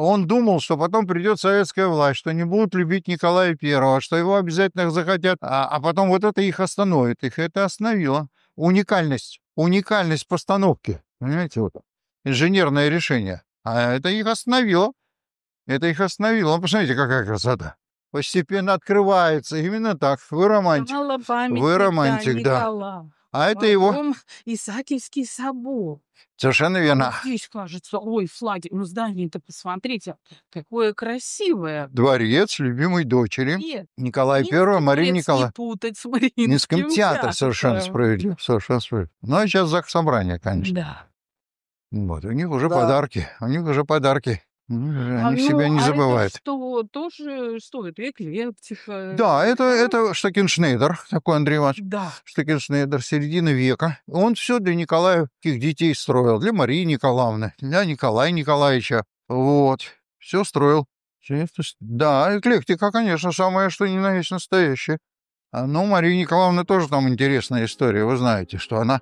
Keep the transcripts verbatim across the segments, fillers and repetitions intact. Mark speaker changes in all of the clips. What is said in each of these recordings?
Speaker 1: он думал, что потом придет советская власть, что не будут любить Николая Первого, что его обязательно захотят, а, а потом вот это их остановит. Их это остановило. Уникальность, уникальность постановки, понимаете, вот инженерное решение. А это их остановило. Это их остановило. Посмотрите, какая красота. Постепенно открывается. Именно так. Вы романтик. Вы романтик, да.
Speaker 2: Николая.
Speaker 1: А это его...
Speaker 2: Потом Исаакиевский собор.
Speaker 1: Совершенно
Speaker 2: А вот
Speaker 1: верно.
Speaker 2: здесь, кажется, ой, флаги. Ну, здание-то посмотрите, какое красивое.
Speaker 1: Дворец любимой дочери
Speaker 2: Нет,
Speaker 1: Николая Первого,
Speaker 2: Минский
Speaker 1: Марии
Speaker 2: дворец не
Speaker 1: Николаевны.
Speaker 2: путать с
Speaker 1: Минском
Speaker 2: Мариинским
Speaker 1: театр. Совершенно
Speaker 2: театром.
Speaker 1: справедливо. Совершенно справедливо. Ну, а сейчас заксобрание, конечно.
Speaker 2: Да.
Speaker 1: Вот. У них уже
Speaker 3: Да.
Speaker 1: подарки. У них уже подарки. Ну,
Speaker 2: А,
Speaker 1: Они себя
Speaker 2: ну,
Speaker 1: не
Speaker 2: а это
Speaker 1: забывают.
Speaker 2: что, тоже, что это, эклектика?
Speaker 1: Да, это,
Speaker 2: Хорошо.
Speaker 1: это Штекеншнейдер, такой Андрей Иванович.
Speaker 2: Да.
Speaker 1: Штекеншнейдер середины века. Он все для Николаевских детей строил. Для Марии Николаевны, для Николая Николаевича. Вот. Все строил. Всё это с- Да, эклектика, конечно, самое что ни на есть настоящее. А, ну, Мария Николаевна тоже там интересная история. Вы знаете, что она...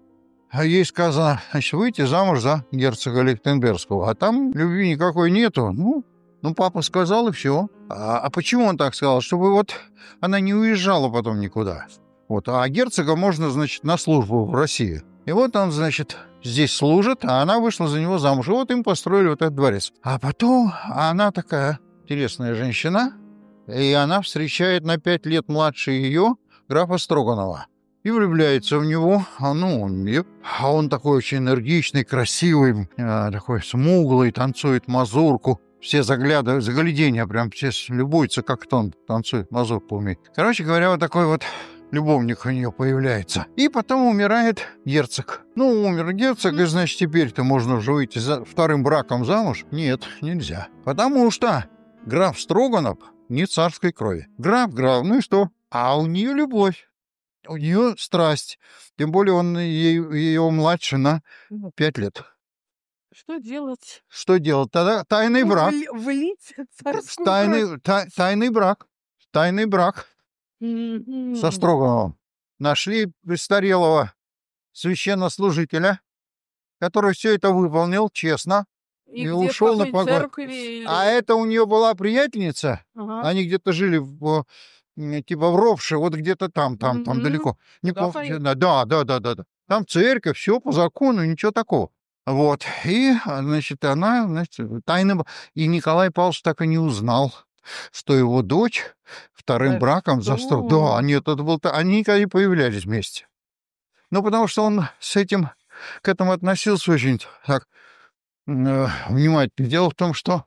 Speaker 1: А ей сказано, значит, выйти замуж за герцога Лихтенбергского. А там любви никакой нету. Ну, ну папа сказал, и все. А, а почему он так сказал? Чтобы вот она не уезжала потом никуда. Вот. А герцога можно, значит, на службу в России. И вот он, значит, здесь служит, а она вышла за него замуж. И вот им построили вот этот дворец. А потом она такая интересная женщина, и она встречает на пять лет младше ее графа Строганова. И влюбляется в него, а ну, он, и- а он такой очень энергичный, красивый, а, такой смуглый, танцует мазурку. Все заглядывают, загляденья прям все с- любуются, как это он танцует, мазурку умеет. Короче говоря, вот такой вот любовник у нее появляется. И потом умирает герцог. Ну, умер герцог, и, значит, теперь-то можно уже выйти за вторым браком замуж? Нет, нельзя. Потому что граф Строганов не царской крови. Граф, граф, ну и что? А у нее любовь. У нее страсть. Тем более он ее, ее младше на
Speaker 2: Ну,
Speaker 1: пять лет.
Speaker 2: что делать?
Speaker 1: Что делать? Тогда тайный
Speaker 2: Ну,
Speaker 1: брак.
Speaker 2: вли- влить царскую кровь.
Speaker 1: Тайный, та- тайный брак. Тайный брак со
Speaker 2: Мгм.
Speaker 1: Строгановым. Нашли престарелого священнослужителя, который все это выполнил честно
Speaker 2: И
Speaker 1: и
Speaker 2: где, в
Speaker 1: ушел на
Speaker 2: какой
Speaker 1: покой.
Speaker 2: церкви?
Speaker 1: А это у нее была приятельница.
Speaker 2: Ага.
Speaker 1: Они где-то жили в, м, типа в Ровше, вот где-то там, там, там
Speaker 2: Мгм.
Speaker 1: далеко. Не
Speaker 2: Туда
Speaker 1: помню.
Speaker 2: поехали.
Speaker 1: Да, да, да, да, да. Там церковь, все по закону, ничего такого. Вот. И, а, значит, она, значит, тайным... И Николай Павлович так и не узнал, что его дочь вторым
Speaker 2: Да
Speaker 1: браком за Стро- Да,
Speaker 2: что?
Speaker 1: нет, это был... та- Они никогда не появлялись вместе. Ну, потому что он с этим, к этому относился очень так м, э, внимательно. Дело в том, что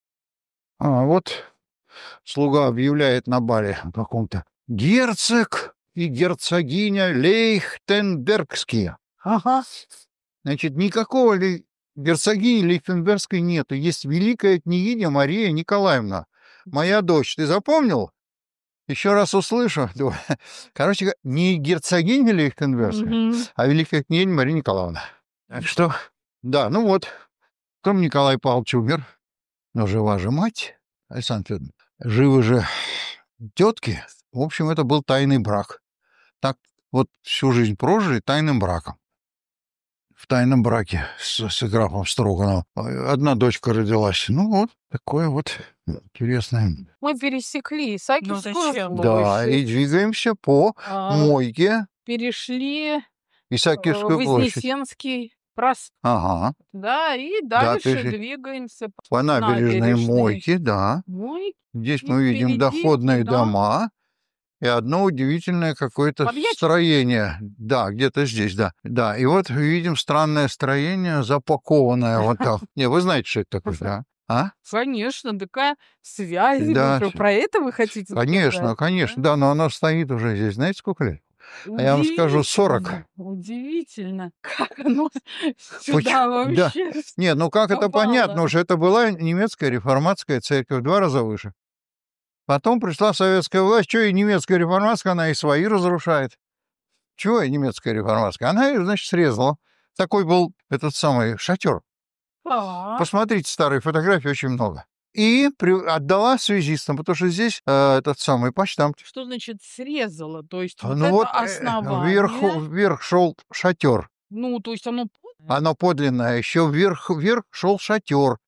Speaker 1: а, вот слуга объявляет на бале каком-то: герцог и герцогиня Лейхтенбергские.
Speaker 2: Ага.
Speaker 1: Значит, никакого ли герцогини Лейхтенбергской нету. Есть великая княгиня Мария Николаевна. Моя дочь. Ты запомнил? Еще раз услышу. Думаю, короче говоря, не герцогиня Лейхтенбергская,
Speaker 2: Мгм.
Speaker 1: а великая княгиня Мария Николаевна. Так что, да, ну вот. Потом Николай Павлович умер. Но жива же мать, Александра Федоровна. Живы же тетки. В общем, это был тайный брак. Так вот всю жизнь прожили тайным браком. В тайном браке с, с графом Строгановым. А, Одна дочка родилась. Ну вот, такое вот интересное.
Speaker 2: Мы пересекли
Speaker 3: Ну
Speaker 2: Исаакиевскую
Speaker 3: зачем?
Speaker 1: Да, и
Speaker 2: площадь,
Speaker 1: двигаемся по
Speaker 2: а,
Speaker 1: мойке
Speaker 2: перешли э,
Speaker 1: Исаакиевскую площадь.
Speaker 2: Вознесенский проспект,
Speaker 1: Ага,
Speaker 2: да, и
Speaker 1: да,
Speaker 2: дальше
Speaker 1: перешли
Speaker 2: двигаемся по
Speaker 1: по набережной
Speaker 2: набережной
Speaker 1: Мойки, да.
Speaker 2: Мойки.
Speaker 1: Здесь
Speaker 2: И
Speaker 1: мы видим
Speaker 2: впереди
Speaker 1: доходные
Speaker 2: туда
Speaker 1: дома и одно удивительное какое-то
Speaker 2: подъезд.
Speaker 1: строение. Да, где-то здесь, да. Да, и вот видим странное строение, запакованное вот так. Не, вы знаете, что это такое, да? А?
Speaker 2: Конечно, такая связь.
Speaker 1: Да,
Speaker 2: Вы про это вы хотите
Speaker 1: конечно,
Speaker 2: сказать,
Speaker 1: конечно,
Speaker 2: да?
Speaker 1: да, но оно стоит уже здесь, знаете, сколько лет? А я вам скажу, сорок.
Speaker 2: Удивительно, удивительно, как оно
Speaker 1: Поч-
Speaker 2: сюда
Speaker 1: Да.
Speaker 2: вообще
Speaker 1: Нет, ну как это понятно,
Speaker 2: попало.
Speaker 1: уже это была немецкая реформатская церковь, в два раза выше. Потом пришла советская власть, что и немецкая реформатская, она и свои разрушает. Чего и немецкая реформатская? Она ее, значит, срезала. Такой был этот самый шатер.
Speaker 2: Так.
Speaker 1: Посмотрите старые фотографии, очень много. И при- отдала связистам, потому что здесь э, этот самый почтамт.
Speaker 2: Что значит срезала? То есть
Speaker 1: А,
Speaker 2: вот
Speaker 1: Ну
Speaker 2: это
Speaker 1: вот э, вверх,
Speaker 2: основание,
Speaker 1: вверх шел шатер.
Speaker 2: ну, то есть оно подлинное.
Speaker 1: Оно подлинное. Еще вверх, вверх шел шатер.